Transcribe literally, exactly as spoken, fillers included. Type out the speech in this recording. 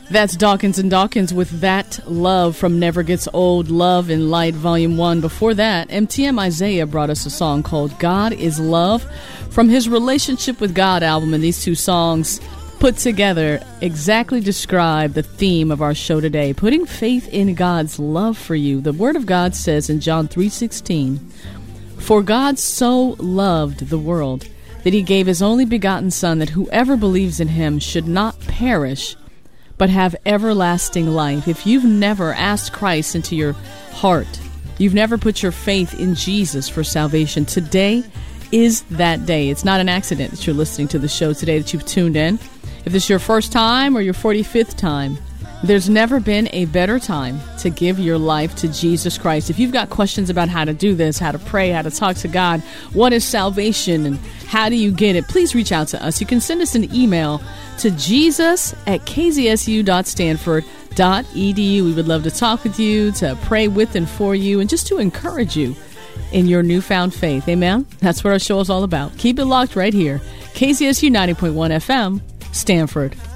That's Dawkins and Dawkins with That Love from Never Gets Old, Love in Light, Volume one. Before that, M T M Isaiah brought us a song called God is Love from his Relationship with God album. And these two songs put together exactly describe the theme of our show today, putting faith in God's love for you. The Word of God says in John three sixteen, "For God so loved the world that he gave his only begotten Son, that whoever believes in him should not perish, but have everlasting life." If you've never asked Christ into your heart, you've never put your faith in Jesus for salvation, today is that day. It's not an accident that you're listening to the show today, that you've tuned in. If this is your first time or your forty-fifth time, there's never been a better time to give your life to Jesus Christ. If you've got questions about how to do this, how to pray, how to talk to God, what is salvation, and how do you get it, please reach out to us. You can send us an email to jesus at k z s u dot stanford dot e d u. We would love to talk with you, to pray with and for you, and just to encourage you in your newfound faith. Amen? That's what our show is all about. Keep it locked right here. K Z S U ninety point one F M, Stanford.